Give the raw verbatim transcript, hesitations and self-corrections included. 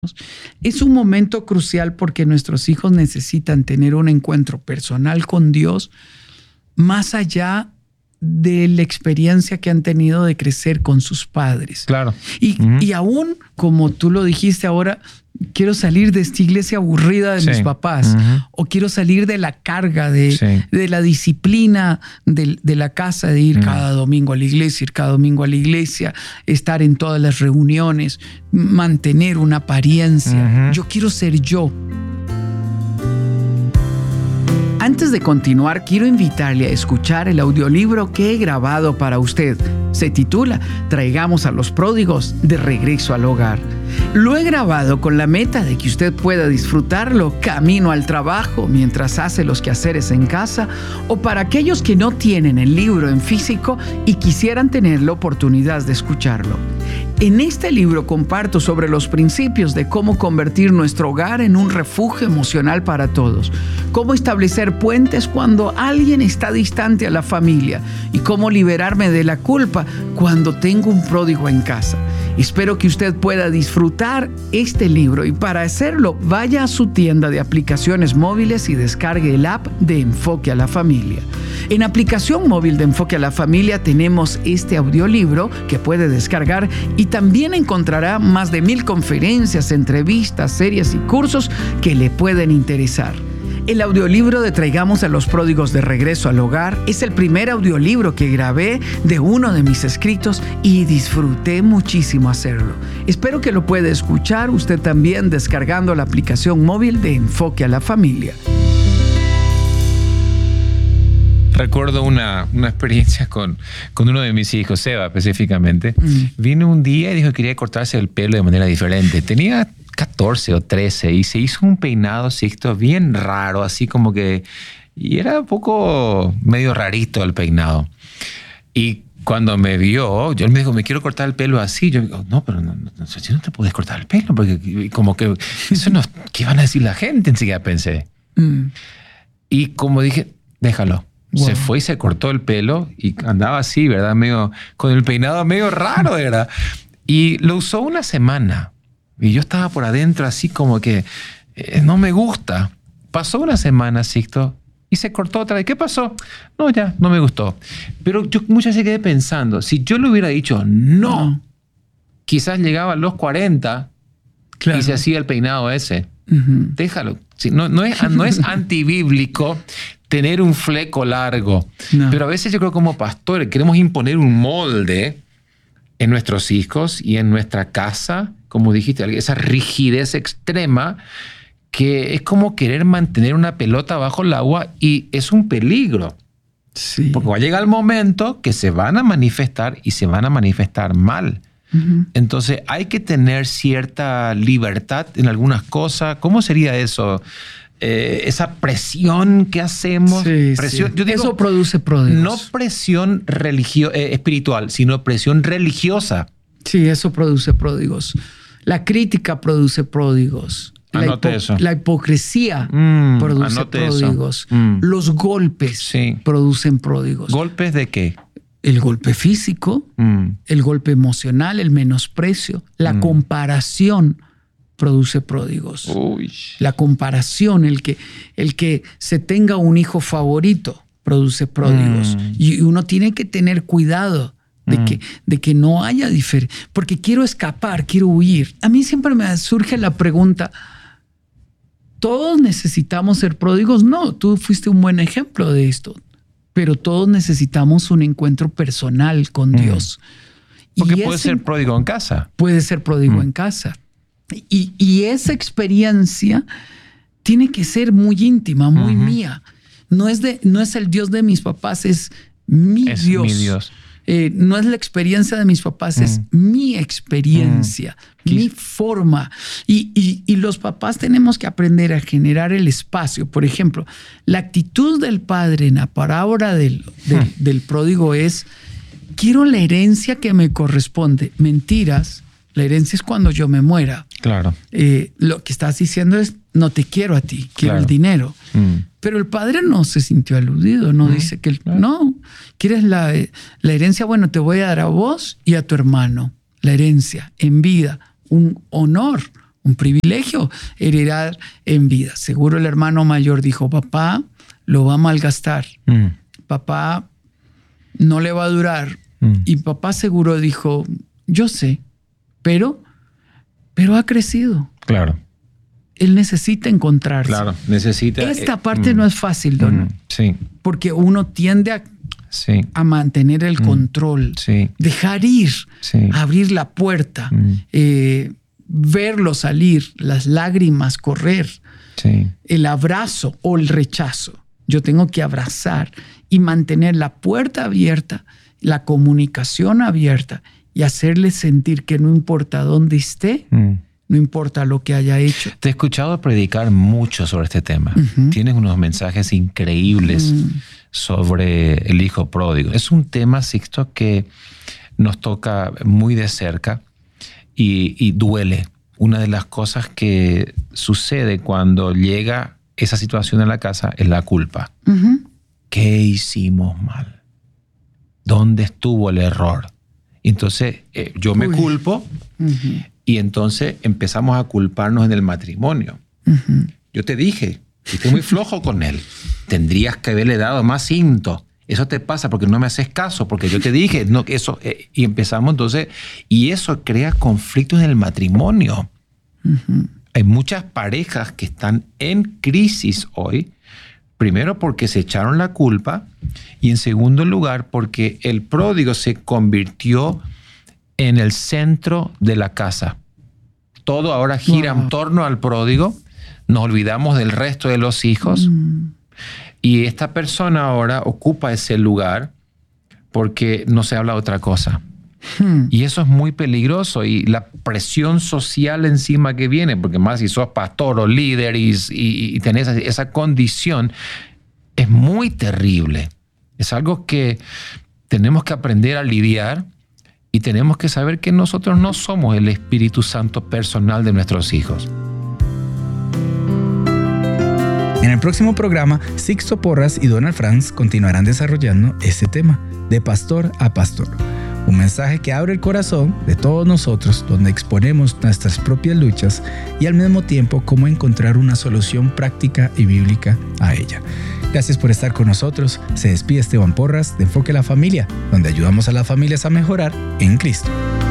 Es un momento crucial porque nuestros hijos necesitan tener un encuentro personal con Dios más allá de la experiencia que han tenido de crecer con sus padres. Claro. Y, uh-huh. y aún, como tú lo dijiste ahora, quiero salir de esta iglesia aburrida de sí. mis papás, uh-huh. o quiero salir de la carga, de, sí. de la disciplina de, de la casa, de ir uh-huh. cada domingo a la iglesia, ir cada domingo a la iglesia, estar en todas las reuniones, mantener una apariencia. Uh-huh. Yo quiero ser yo. Antes de continuar, quiero invitarle a escuchar el audiolibro que he grabado para usted. Se titula Traigamos a los pródigos de regreso al hogar. Lo he grabado con la meta de que usted pueda disfrutarlo camino al trabajo, mientras hace los quehaceres en casa, o para aquellos que no tienen el libro en físico y quisieran tener la oportunidad de escucharlo. En este libro comparto sobre los principios de cómo convertir nuestro hogar en un refugio emocional para todos, cómo establecer puentes cuando alguien está distante a la familia y cómo liberarme de la culpa cuando tengo un pródigo en casa. Espero que usted pueda disfrutar este libro y para hacerlo vaya a su tienda de aplicaciones móviles y descargue el app de Enfoque a la Familia. En aplicación móvil de Enfoque a la Familia tenemos este audiolibro que puede descargar y también encontrará más de mil conferencias, entrevistas, series y cursos que le pueden interesar. El audiolibro de Traigamos a los pródigos de regreso al hogar es el primer audiolibro que grabé de uno de mis escritos y disfruté muchísimo hacerlo. Espero que lo pueda escuchar usted también descargando la aplicación móvil de Enfoque a la Familia. Recuerdo una, una experiencia con, con uno de mis hijos, Seba específicamente. Mm. Vino un día y dijo que quería cortarse el pelo de manera diferente. Tenía catorce o trece y se hizo un peinado, Sixto, bien raro, así como que... Y era un poco medio rarito el peinado. Y cuando me vio, yo me dijo, me quiero cortar el pelo así. Yo digo, no, pero no, no, no, si no te puedes cortar el pelo, porque como que eso no... ¿Qué van a decir la gente? Enseguida pensé. Mm. Y como dije, déjalo. Wow. Se fue y se cortó el pelo y andaba así, ¿verdad? Medio, con el peinado medio raro, ¿verdad? Y lo usó una semana. Y yo estaba por adentro así como que eh, no me gusta. Pasó una semana, Sixto, y se cortó otra vez. ¿Qué pasó? No, ya, no me gustó. Pero yo muchas veces quedé pensando, si yo le hubiera dicho no, no. quizás llegaba a los cuarenta claro. y se hacía el peinado ese. Uh-huh. Déjalo. Sí, no, no es, no es antibíblico tener un fleco largo. No. Pero a veces yo creo que como pastores queremos imponer un molde en nuestros hijos y en nuestra casa, como dijiste, esa rigidez extrema que es como querer mantener una pelota bajo el agua y es un peligro. Sí. Porque va a llegar el momento que se van a manifestar y se van a manifestar mal. Uh-huh. Entonces hay que tener cierta libertad en algunas cosas. ¿Cómo sería eso? Eh, esa presión que hacemos. Sí, presión, sí. Yo digo, eso produce pródigos. No presión religio- eh, espiritual, sino presión religiosa. Sí, eso produce pródigos. La crítica produce pródigos. La, anote hipo- eso. la hipocresía mm, produce pródigos. Mm. Los golpes sí. producen pródigos. ¿Golpes de qué? El golpe físico, mm. el golpe emocional, el menosprecio, la mm. comparación produce pródigos. Uy. La comparación, el que, el que se tenga un hijo favorito, produce pródigos. Mm. Y uno tiene que tener cuidado de, mm. que, de que no haya diferencia. Porque quiero escapar, quiero huir. A mí siempre me surge la pregunta, ¿todos necesitamos ser pródigos? No, tú fuiste un buen ejemplo de esto. Pero todos necesitamos un encuentro personal con mm. Dios. Porque y puede ese, ser pródigo en casa. Puede ser pródigo mm. en casa. Y, y esa experiencia tiene que ser muy íntima, muy uh-huh. mía. No es, de, no es el Dios de mis papás, es mi es Dios. Mi Dios. Eh, no es la experiencia de mis papás, mm. es mi experiencia, mm. mi forma. Y, y, y los papás tenemos que aprender a generar el espacio. Por ejemplo, la actitud del padre en la parábola del, del, mm. del pródigo es, quiero la herencia que me corresponde. Mentiras. La herencia es cuando yo me muera. Claro. Eh, lo que estás diciendo es, no te quiero a ti, quiero claro. el dinero. Mm. Pero el padre no se sintió aludido, no mm. dice que... El, claro. No, ¿quieres la, la herencia? Bueno, te voy a dar a vos y a tu hermano. La herencia, en vida, un honor, un privilegio heredar en vida. Seguro el hermano mayor dijo, papá lo va a malgastar, mm. papá no le va a durar. Mm. Y papá seguro dijo, yo sé, pero, pero ha crecido. Claro. Él necesita encontrarse. Claro, necesita. Esta eh, parte mm, no es fácil, Don. Mm, sí. Porque uno tiende a, sí. a mantener el mm, control, sí. dejar ir, sí. abrir la puerta, mm. eh, verlo salir, las lágrimas correr, sí. el abrazo o el rechazo. Yo tengo que abrazar y mantener la puerta abierta, la comunicación abierta y hacerle sentir que no importa dónde esté, mm. no importa lo que haya hecho. Te he escuchado predicar mucho sobre este tema. Uh-huh. Tienes unos mensajes increíbles uh-huh. sobre el hijo pródigo. Es un tema, Sixto, que nos toca muy de cerca y, y duele. Una de las cosas que sucede cuando llega esa situación en la casa es la culpa. Uh-huh. ¿Qué hicimos mal? ¿Dónde estuvo el error? Entonces eh, yo me Uy. culpo uh-huh. y entonces empezamos a culparnos en el matrimonio. Uh-huh. Yo te dije, fuiste muy flojo con él. Tendrías que haberle dado más cinto. Eso te pasa porque no me haces caso, porque yo te dije, no, eso, eh, y empezamos entonces, y eso crea conflictos en el matrimonio. Uh-huh. Hay muchas parejas que están en crisis hoy, primero porque se echaron la culpa y en segundo lugar porque el pródigo se convirtió en el centro de la casa. Todo ahora gira wow. en torno al pródigo, nos olvidamos del resto de los hijos mm. y esta persona ahora ocupa ese lugar porque no se habla de otra cosa. Hmm. Y eso es muy peligroso y la presión social encima que viene, porque más si sos pastor o líder y, y, y tenés esa, esa condición, es muy terrible. Es algo que tenemos que aprender a lidiar y tenemos que saber que nosotros no somos el Espíritu Santo personal de nuestros hijos. En el próximo programa, Sixto Porras y Donald Franz continuarán desarrollando este tema, de pastor a pastor. Un mensaje que abre el corazón de todos nosotros, donde exponemos nuestras propias luchas y al mismo tiempo cómo encontrar una solución práctica y bíblica a ella. Gracias por estar con nosotros. Se despide Esteban Porras de Enfoque a la Familia, donde ayudamos a las familias a mejorar en Cristo.